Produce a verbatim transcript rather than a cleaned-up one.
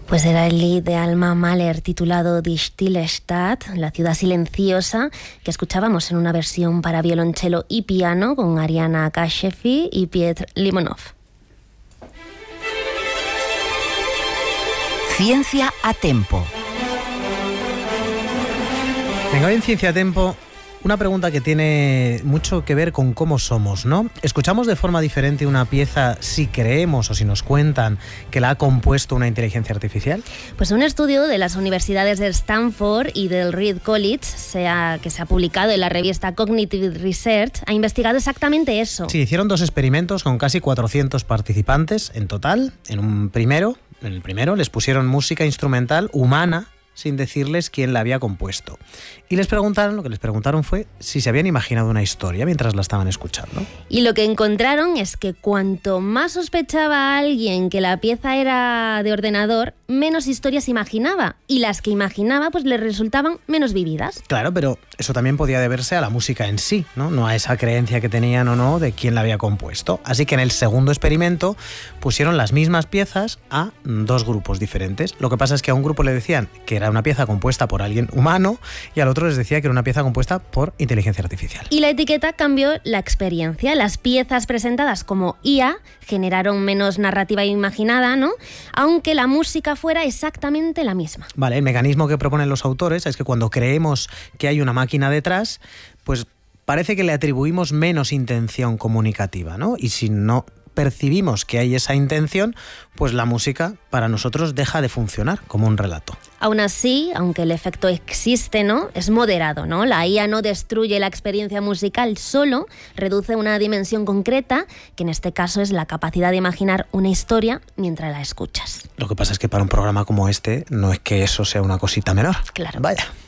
Pues era el lead de Alma Mahler titulado Die Stille Stadt, la ciudad silenciosa, que escuchábamos en una versión para violonchelo y piano con Ariana Kashefi y Piotr Limonov. Ciencia a Tempo. Venga, hoy en Ciencia a Tempo, una pregunta que tiene mucho que ver con cómo somos, ¿no? ¿Escuchamos de forma diferente una pieza si creemos o si nos cuentan que la ha compuesto una inteligencia artificial? Pues un estudio de las universidades de Stanford y del Reed College, sea, que se ha publicado en la revista Cognitive Research, ha investigado exactamente eso. Sí, hicieron dos experimentos con casi cuatrocientos participantes en total. En un primero, en el primero les pusieron música instrumental humana sin decirles quién la había compuesto. Y les preguntaron, lo que les preguntaron fue si se habían imaginado una historia mientras la estaban escuchando. Y lo que encontraron es que cuanto más sospechaba alguien que la pieza era de ordenador, menos historias imaginaba. Y las que imaginaba, pues les resultaban menos vividas. Claro, pero eso también podía deberse a la música en sí, ¿no? No a esa creencia que tenían o no de quién la había compuesto. Así que en el segundo experimento pusieron las mismas piezas a dos grupos diferentes. Lo que pasa es que a un grupo le decían que era una pieza compuesta por alguien humano y al otro les decía que era una pieza compuesta por inteligencia artificial. Y la etiqueta cambió la experiencia. Las piezas presentadas como I A generaron menos narrativa imaginada, ¿no? Aunque la música fuera exactamente la misma. Vale, el mecanismo que proponen los autores es que cuando creemos que hay una máquina detrás, pues parece que le atribuimos menos intención comunicativa, ¿no? Y si no percibimos que hay esa intención, pues la música para nosotros deja de funcionar como un relato. Aún así, aunque el efecto existe, ¿no? Es moderado, ¿no? La I A no destruye la experiencia musical, solo reduce una dimensión concreta, que en este caso es la capacidad de imaginar una historia mientras la escuchas. Lo que pasa es que para un programa como este no es que eso sea una cosita menor. Claro. Vaya.